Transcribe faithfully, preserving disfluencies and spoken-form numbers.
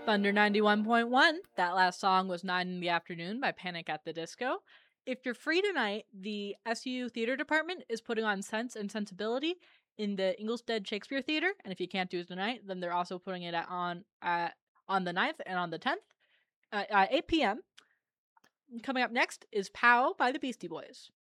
Thunder ninety-one point one. That last song was Nine in the Afternoon by Panic at the Disco. If you're free tonight, the S U Theater Department is putting on Sense and Sensibility in the Inglestead Shakespeare Theater, and if you can't do it tonight, then they're also putting it at, on at, on the ninth and on the tenth uh, at eight p m. Coming up next is Pow by the Beastie Boys.